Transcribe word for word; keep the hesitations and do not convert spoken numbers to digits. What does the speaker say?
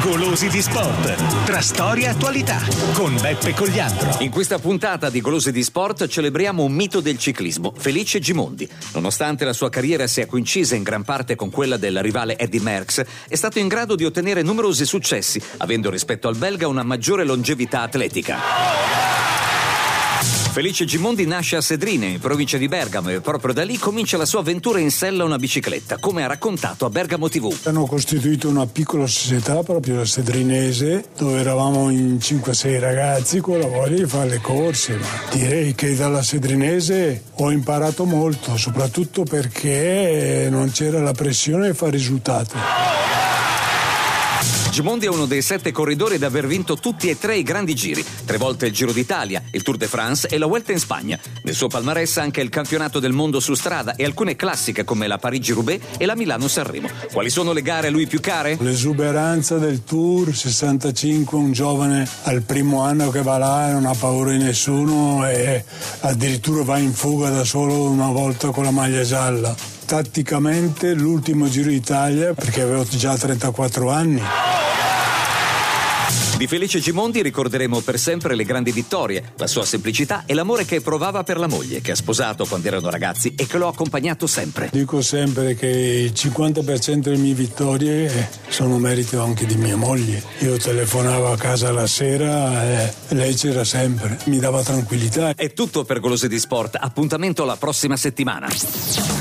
Golosi di Sport, tra storia e attualità, con Beppe Cogliandro. In questa puntata di Golosi di Sport celebriamo un mito del ciclismo, Felice Gimondi. Nonostante la sua carriera sia coincisa in gran parte con quella del rivale Eddy Merckx, è stato in grado di ottenere numerosi successi, avendo rispetto al belga una maggiore longevità atletica. Felice Gimondi nasce a Sedrine, in provincia di Bergamo, e proprio da lì comincia la sua avventura in sella a una bicicletta, come ha raccontato a Bergamo tivù. Hanno costituito una piccola società proprio da sedrinese, dove eravamo in cinque sei ragazzi con la voglia di fare le corse. Ma direi che dalla sedrinese ho imparato molto, soprattutto perché non c'era la pressione di fare risultato. Gimondi è uno dei sette corridori ad aver vinto tutti e tre i grandi giri, tre volte il Giro d'Italia, il Tour de France e la Vuelta in Spagna. Nel suo palmarès anche il campionato del mondo su strada e alcune classiche come la Parigi-Roubaix e la Milano-Sanremo. Quali sono le gare a lui più care? L'esuberanza del Tour, sessantacinque, un giovane al primo anno che va là e non ha paura di nessuno e addirittura va in fuga da solo una volta con la maglia gialla. Tatticamente l'ultimo Giro d'Italia, perché avevo già trentaquattro anni. Di Felice Gimondi ricorderemo per sempre le grandi vittorie, la sua semplicità e l'amore che provava per la moglie, che ha sposato quando erano ragazzi e che lo ha accompagnato sempre. Dico sempre che il cinquanta per cento delle mie vittorie sono merito anche di mia moglie. Io telefonavo a casa la sera e lei c'era sempre, mi dava tranquillità. È tutto per Golosi di Sport, appuntamento la prossima settimana.